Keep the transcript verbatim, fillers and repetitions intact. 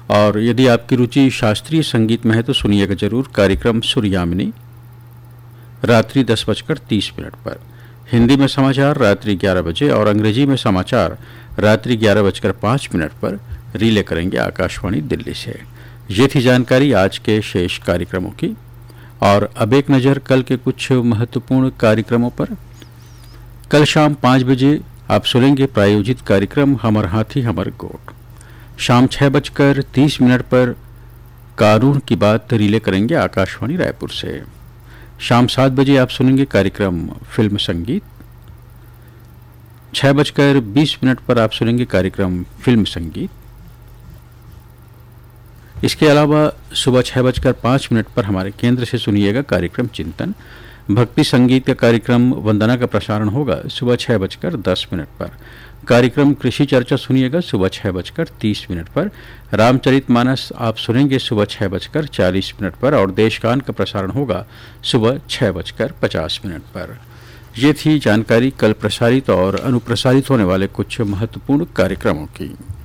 और यदि आपकी रुचि शास्त्रीय संगीत में है तो सुनिएगा जरूर कार्यक्रम सूर्यामिनी रात्रि दस बजकर तीस मिनट पर। हिंदी में समाचार रात्रि ग्यारह बजे और अंग्रेजी में समाचार रात्रि ग्यारह बजकर पाँच मिनट पर रिले करेंगे आकाशवाणी दिल्ली से। ये थी जानकारी आज के शेष कार्यक्रमों की। और अब एक नज़र कल के कुछ महत्वपूर्ण कार्यक्रमों पर। कल शाम पाँच बजे आप सुनेंगे प्रायोजित कार्यक्रम हमर हाथी हमर गोठ। शाम छः बजकर तीस मिनट पर कानून की बात रिले करेंगे आकाशवाणी रायपुर से। शाम सात बजे आप सुनेंगे कार्यक्रम फिल्म संगीत। छः बजकर बीस मिनट पर आप सुनेंगे कार्यक्रम फिल्म संगीत। इसके अलावा सुबह छः बजकर पाँच मिनट पर हमारे केंद्र से सुनिएगा कार्यक्रम चिंतन। भक्ति संगीत का कार्यक्रम वंदना का प्रसारण होगा सुबह छः बजकर दस मिनट पर। कार्यक्रम कृषि चर्चा सुनिएगा सुबह छः बजकर तीस मिनट पर। रामचरितमानस आप सुनेंगे सुबह छः बजकर चालीस मिनट पर और देशगान का प्रसारण होगा सुबह छः बजकर पचास मिनट पर। ये थी जानकारी कल प्रसारित और अनुप्रसारित होने वाले कुछ महत्वपूर्ण कार्यक्रमों की।